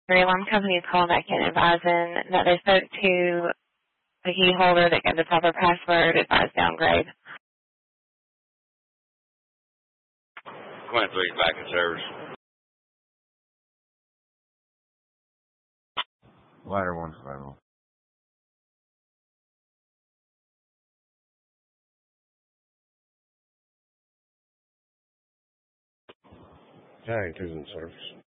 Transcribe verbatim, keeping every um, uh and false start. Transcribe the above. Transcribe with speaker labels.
Speaker 1: The alarm company is calling back in advising that they spoke to the key holder that gave the proper password, advised downgrade.
Speaker 2: Quinn three back in service.
Speaker 3: Ladder one final.
Speaker 4: Tag two's in service.